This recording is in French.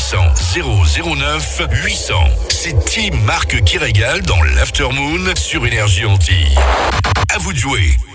0800 009 800. C'est Team Marc qui régale dans l'Aftermoon sur Énergie Antilles. À vous de jouer.